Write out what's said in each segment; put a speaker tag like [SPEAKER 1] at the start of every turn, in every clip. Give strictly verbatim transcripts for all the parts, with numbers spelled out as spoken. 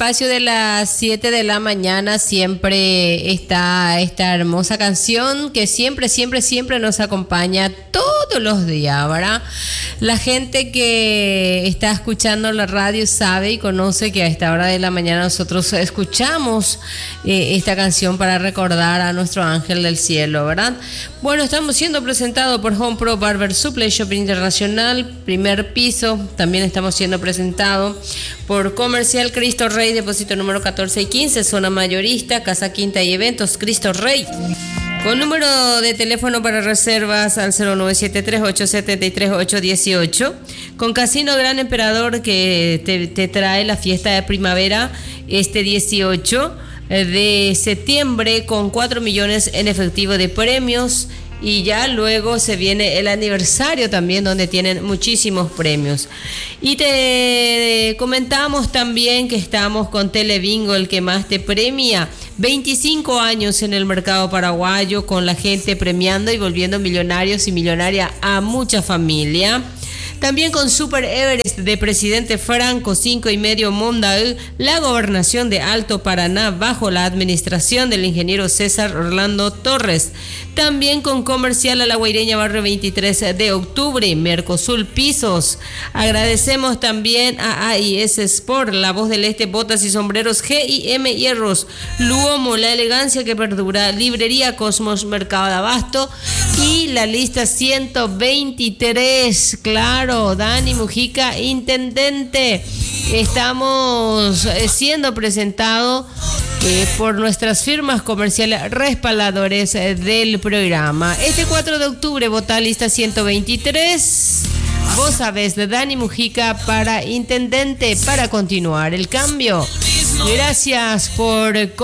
[SPEAKER 1] espacio de las siete de la mañana siempre está esta hermosa canción que siempre, siempre, siempre nos acompaña todos los días, ¿verdad? La gente que está escuchando la radio sabe y conoce que a esta hora de la mañana nosotros escuchamos eh, esta canción para recordar a nuestro ángel del cielo, ¿verdad? Bueno, estamos siendo presentados por Home Pro Barber Supply Shopping Internacional, primer piso. También estamos siendo presentados por Comercial Cristo Rey, depósito número catorce y quince, zona mayorista, Casa Quinta y Eventos Cristo Rey. Con número de teléfono para reservas al cero nueve siete tres, ocho siete tres, ocho uno ocho. Con Casino Gran Emperador que te, te trae la fiesta de primavera este dieciocho de septiembre con cuatro millones en efectivo de premios. Y ya luego se viene el aniversario también, donde tienen muchísimos premios. Y te comentamos también que estamos con Telebingo, el que más te premia. veinticinco años en el mercado paraguayo, con la gente premiando y volviendo millonarios y millonarias a mucha familia. También con Super Everest de Presidente Franco, cinco y medio Mondaú, la gobernación de Alto Paraná bajo la administración del ingeniero César Orlando Torres. También con Comercial a la Guaireña, barrio veintitrés de octubre, Mercosul Pisos. Agradecemos también a A I S Sport, la voz del este, botas y sombreros, G I M Hierros, Luomo, la elegancia que perdura, Librería Cosmos, Mercado de Abasto y la lista ciento veintitrés, claro. Dani Mujica, intendente. Estamos siendo presentados eh, por nuestras firmas comerciales respaldadores eh, del programa. Este cuatro de octubre vota lista ciento veintitrés. Vos sabés, de Dani Mujica para intendente, para continuar el cambio. Gracias por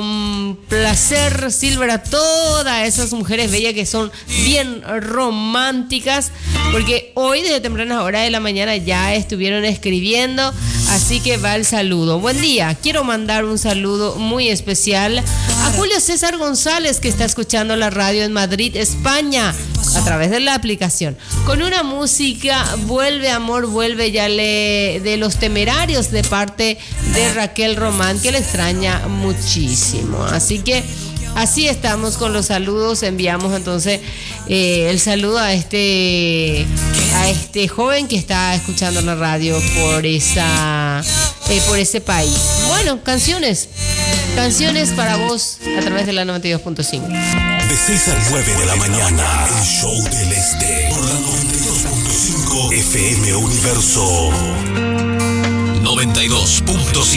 [SPEAKER 1] complacer, Silver, a todas esas mujeres bellas que son bien románticas, porque hoy desde tempranas horas de la mañana ya estuvieron escribiendo, así que va el saludo. Buen día, quiero mandar un saludo muy especial a Julio César González, que está escuchando la radio en Madrid, España, a través de la aplicación, con una música Vuelve Amor, Vuelve, ya le de Los Temerarios, de parte de Raquel Román, que le extraña muchísimo. Así que así estamos con los saludos. Enviamos entonces eh, el saludo a este a este joven que está escuchando la radio por esa eh, por ese país. Bueno, canciones canciones para vos a través de la noventa y dos punto cinco.
[SPEAKER 2] De seis a nueve de la mañana, el show del este por la noventa y dos punto cinco F M Universo. noventa y dos punto cinco